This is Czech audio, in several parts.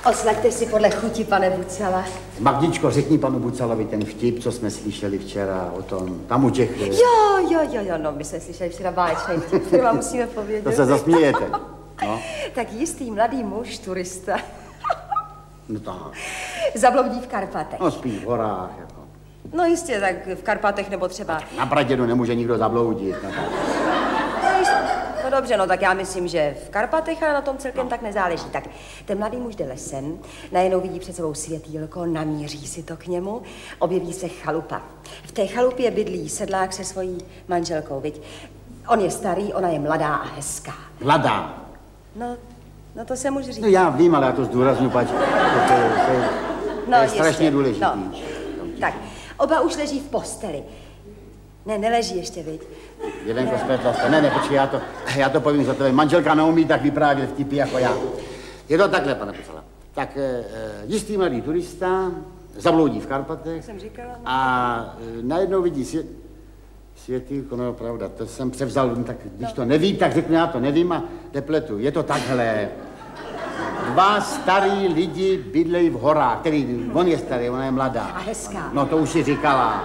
Oslaďte si podle chuti, pane Bucala. Magdičko, řekni panu Bucalovi ten vtip, co jsme slyšeli včera o tom, tam u těch... Jo, no, my jsme slyšeli včera báječný vtip, který vám musíme povědět. To se zasmějete. No. Tak jistý mladý muž, turista, No to... zabloudí v Karpatech. No spíš v horách, jako. No jistě, tak v Karpatech nebo třeba... Na Pradědu nemůže nikdo zabloudit. No dobře, no tak já myslím, že v Karpatech, ale na tom celkem tak nezáleží. Tak ten mladý muž jde lesem, najednou vidí před sebou světýlko, namíří si to k němu, objeví se chalupa. V té chalupě bydlí sedlák se svojí manželkou, viď? On je starý, ona je mladá a hezká. Mladá? No to se může říct. No já vím, ale já to zdůraznu, pač. To je strašně důležitý. No. Tak, oba už leží v posteli. Ne, neleží ještě, viď? Jelenko, spletla jste. Ne, počkej, já to povím za tebe. Manželka neumí tak vyprávět vtipy jako já. Je to takhle, pane Bucala. Tak jistý mladý turista zabloudí v Karpatech. Jsem říkala, no. A najednou vidí světýlko, no pravda, to jsem převzal, tak když to neví, tak řeknu, já to nevím a nepletu. Je to takhle. Dva starý lidi bydlejí v horách, který, on je starý, ona je mladá. A hezká. No to už si říkala.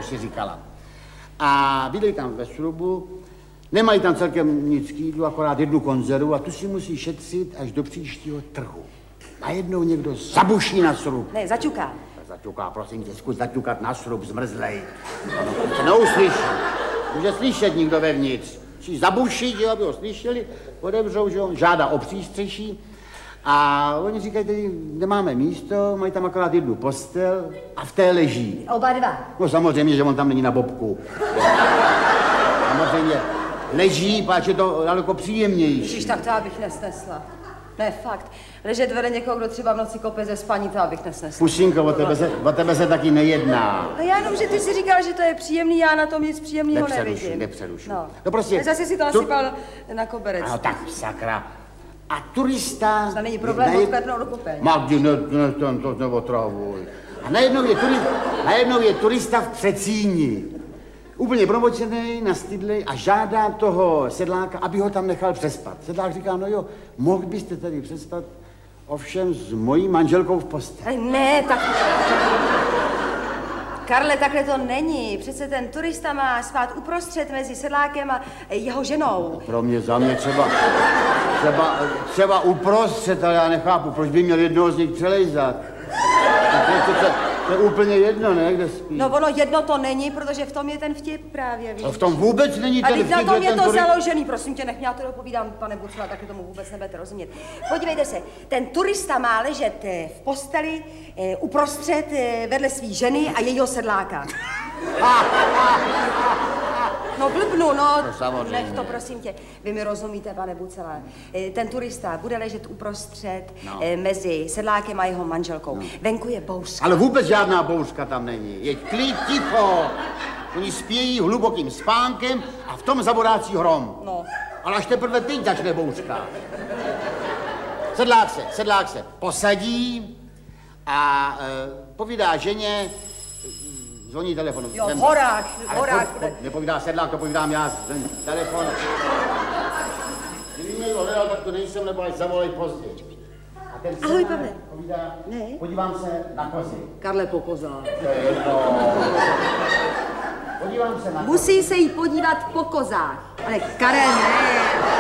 A bydlejí tam ve srubu, nemají tam celkem nic k jídlu, akorát jednu konzervu a tu si musí šetřit až do příštího trhu. Najednou někdo zabuší na srub. Ne, zaťuká. Zaťuká, prosím tě, zkus zaťukat na srub, zmrzlej. No, se neuslyší. Může slyšet nikdo vevnitř. Musí zabušit, aby ho slyšeli, odevřou, že on žádá o přístřeší. A oni říkají, tady nemáme místo, mají tam akorát jednu postel a v té leží. Oba dva. No samozřejmě, že on tam není na bobku. Samozřejmě leží, páč je to daleko příjemnější. Ježiš, tak to já bych nesnesla. Ne, fakt. Ležet vede někoho, kdo třeba v noci kope ze spaní, to já bych nesnesla. Pušinko, o tebe se taky nejedná. No já jenom, že ty si říkal, že to je příjemný, já na tom nic příjemného nevidím. Nepřerušu. No prostě... Zase si to nasypal na koberec. No tak, sakra. A turista... To není problém odklepnout do kopeň. Magdi, to neotravuj. A najednou je turista v Přecíni. Úplně promočený, nastydlej a žádá toho sedláka, aby ho tam nechal přespat. Sedlák říká, no jo, mohl byste tady přespat, ovšem s mojí manželkou v posteli. Ne, tak... Karle, takhle to není. Přece ten turista má spát uprostřed mezi sedlákem a jeho ženou. Pro mě, za mě třeba uprostřed, ale já nechápu, proč by měl jednoho z nich přelejzat. To je úplně jedno, ne, kde spí. No ono jedno to není, protože v tom je ten vtip právě, víš. No v tom vůbec není ten vtip. A na tom je to založený, prosím tě, nech mě, já to dopovídám, pane Bucala, taky tomu vůbec nebudete rozumět. Podívejte se, ten turista má ležet v posteli uprostřed vedle svý ženy a jejího sedláka. No blbnu, no nech to, prosím tě. Vy mi rozumíte, pane Bucala. Ten turista bude ležet uprostřed mezi sedlákem a jeho manželkou. Venku je bouřka. Ale vůbec žádná bouřka tam není. Je klid, ticho. Oni spějí hlubokým spánkem a v tom zaborácí hrom. No. Ale až teprve teď začne bouřka. Sedlák se posadí a povídá ženě, zvoní telefon. Jo, v horách. Nepovídá sedlák, to povídám já. Telefon. Kdyby mě hledal, tak to nejsem, nebo až zavolej později. A ten ahoj, Pavle. Povídá, ne? Podívám se na kozy. Karle, po kozách. Podívám se na kozy. Musí se jí podívat po kozách. Ale Karel, ne.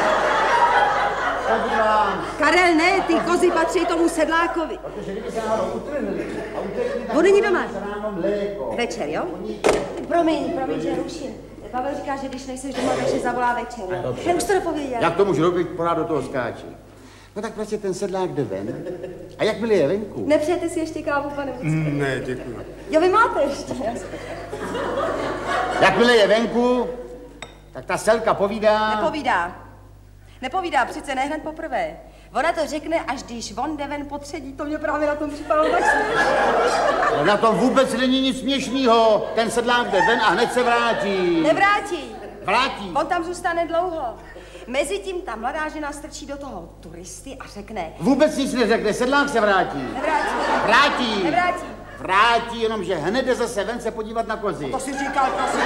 Karel, ne, ty kozy patří tomu sedlákovi. Protože kdyby se náhodou utrhli a utekli, tak on není doma. ráno mléko. Večer, jo? Promiň, že ruším. Pavel říká, že když nejseš doma, takže zavolá večer. Já už to dopověděl. Jak to můžu robit, pořád do toho skáčí. No tak prostě ten sedlák jde ven. A jak byli je venku? Nepřejete si ještě kávu, pane Bucala? Ne, děkuji. Jo, vy máte ještě. Jak byli je venku, tak ta selka povídá... Nepovídá, přece ne hned poprvé. Ona to řekne, až když on jde ven potředí, to mě právě na tom připadalo tak směšný. Na tom vůbec není nic směšného. Ten sedlák jde ven a hned se vrátí. Nevrátí. Vrátí. On tam zůstane dlouho. Mezitím ta mladá žena strčí do toho turisty a řekne... Vůbec nic neřekne, sedlák se vrátí. Nevrátí. Vrátí, jenomže hned jde zase ven se podívat na kozy. To si říkal, prosím.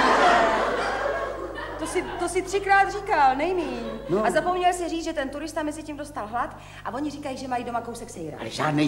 To si 3krát říkal, nejmíň. No. A zapomněl si říct, že ten turista mezi tím dostal hlad a oni říkají, že mají doma kousek sejra. Ale žádnej